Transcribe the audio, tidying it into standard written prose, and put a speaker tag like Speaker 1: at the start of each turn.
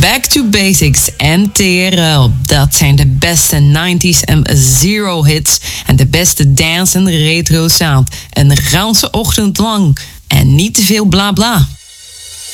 Speaker 1: Back to Basics en TRL. Dat zijn de beste 90s en zero hits en de beste dance en retro sound. Een ganse ochtend lang. En niet te veel bla bla.